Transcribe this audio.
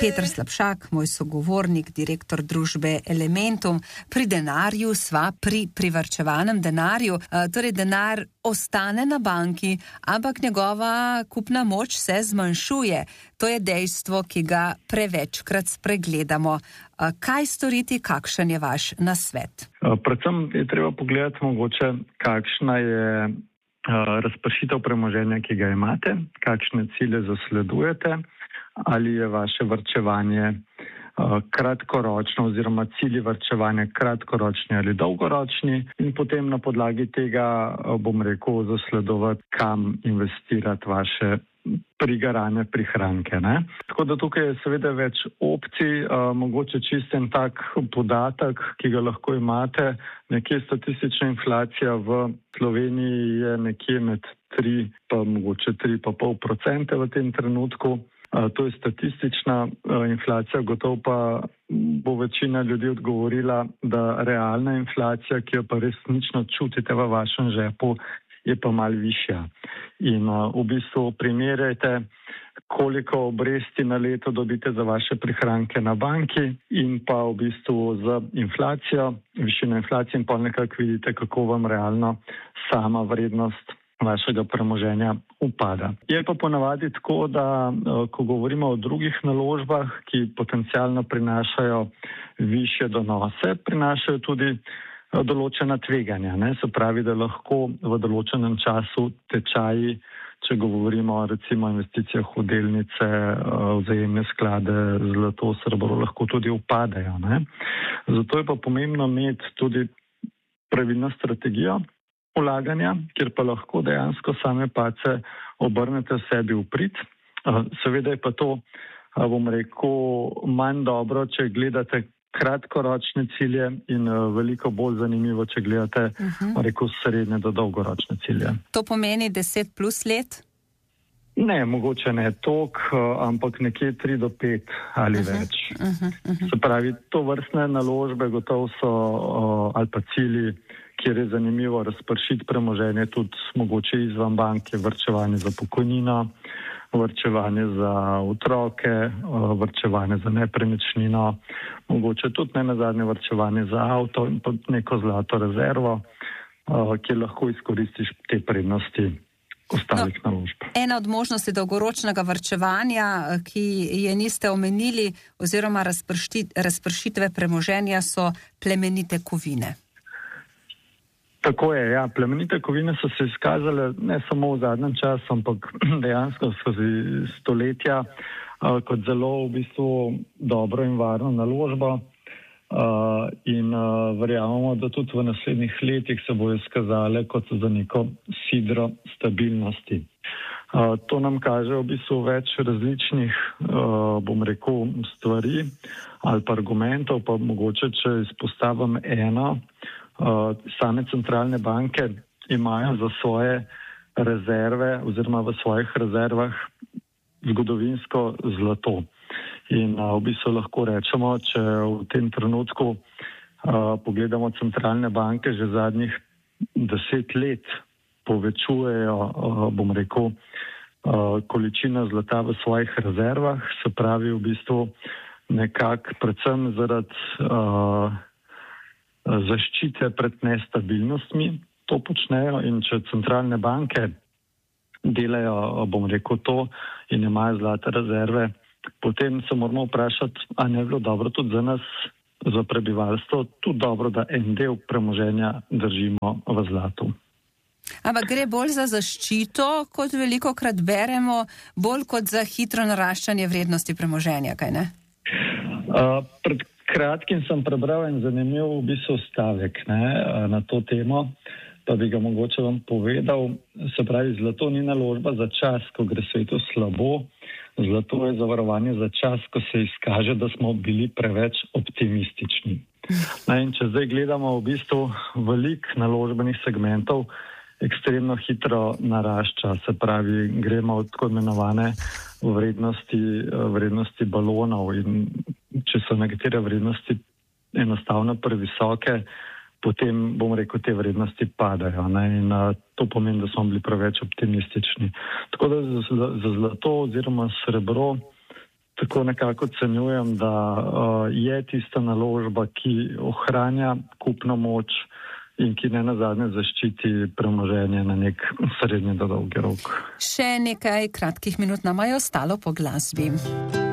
Peter Slapšak, moj sogovornik, direktor družbe Elementum. Pri denarju sva pri privarčevanem denarju. Torej denar ostane na banki, ampak njegova kupna moč se zmanjšuje. To je dejstvo, ki ga prevečkrat spregledamo. Kaj storiti, kakšen je vaš nasvet? Predvsem je treba pogledati mogoče, kakšna je razpršitev premoženja, ki ga imate, kakšne cilje zasledujete, ali je vaše varčevanje kratkoročno oziroma cilji varčevanja kratkoročni ali dolgoročni in potem na podlagi tega, zasledovati, kam investirati vaše prigarane prihranke. Ne? Tako da tukaj je seveda več opcij, mogoče čisto en tak podatek, ki ga lahko imate. Nekje statistična inflacija v Sloveniji je nekje med 3 pa mogoče 3,5% v tem trenutku. To je statistična inflacija, gotovo pa bo večina ljudi odgovorila, da realna inflacija, ki jo pa resnično čutite v vašem žepu, je pa malo višja. In v bistvu primerjajte, koliko obresti na leto dobite za vaše prihranke na banki in pa v bistvu z inflacijo, višino inflacije in pa nekako vidite, kako vam realno sama vrednost vašega premoženja upada. Je pa ponavadi tako, da ko govorimo o drugih naložbah, ki potencialno prinašajo višje donose, prinašajo tudi določena tveganja. Ne? Se pravi, da lahko v določenem času tečaji, če govorimo recimo o investicijah v delnice, vzajemne sklade, zlato, srebro, lahko tudi upadajo. Ne? Zato je pa pomembno imeti tudi pravilno strategijo vlaganja, kjer pa lahko dejansko same pace obrnete sebi v prid. Seveda je pa to, manj dobro, če gledate kratkoročne cilje in veliko bolj zanimivo, če gledate, srednje do dolgoročne cilje. To pomeni 10 plus let? Ne, mogoče ne toliko, ampak nekje 3 do 5 ali več. Se pravi, to vrstne naložbe gotovo so ali pa cilji, kjer je zanimivo razpršiti premoženje, tudi mogoče izvan banke, varčevanje za pokojnino, varčevanje za otroke, varčevanje za nepremičnino, mogoče tudi nenazadnje varčevanje za avto in pa neko zlato rezervo, kjer lahko izkoristiš te prednosti ostalih naložb. Ena od možnosti dolgoročnega varčevanja, ki je niste omenili, oziroma razpršitve premoženja, so plemenite kovine. Tako je, ja. Plemenite kovine so se izkazale ne samo v zadnjem času, ampak dejansko skozi stoletja kot zelo v bistvu dobro in varno naložbo in verjamemo, da tudi v naslednjih letih se bojo izkazale kot za neko sidro stabilnosti. To nam kaže v bistvu več različnih, stvari ali pa argumentov, pa mogoče, če izpostavim eno. Same centralne banke imajo za svoje rezerve oziroma v svojih rezervah zgodovinsko zlato. In v bistvu lahko rečemo, če v tem trenutku pogledamo centralne banke, že zadnjih 10 let povečujejo, količino zlata v svojih rezervah, se pravi v bistvu nekako predvsem zaradi zaščite pred nestabilnostmi to počnejo in če centralne banke delajo, to in imajo zlate rezerve, potem se moramo vprašati, a ne bi bilo dobro tudi za nas, za prebivalstvo, tudi dobro, da en del premoženja držimo v zlatu. Ampak gre bolj za zaščito, kot velikokrat beremo, bolj kot za hitro naraščanje vrednosti premoženja, kaj ne? Pred kratkim sem prebral en zanimiv stavek na to temo, pa bi ga mogoče vam povedal. Se pravi, zlato ni naložba za čas, ko gre svetu slabo, zlato je zavarovanje za čas, ko se izkaže, da smo bili preveč optimistični. In če zdaj gledamo v bistvu veliko naložbenih segmentov, ekstremno hitro narašča, se pravi, gremo od tako imenovane vrednosti balonov in če so nekatere vrednosti enostavno previsoke, potem, te vrednosti padajo. In to pomeni, da smo bili preveč optimistični. Tako da za zlato oziroma srebro tako nekako ocenjujem, da je tista naložba, ki ohranja kupno moč in ki ne nazadnje zaščiti premoženje na nek srednji do dolgi rok. Še nekaj kratkih minut nama je ostalo po glasbi.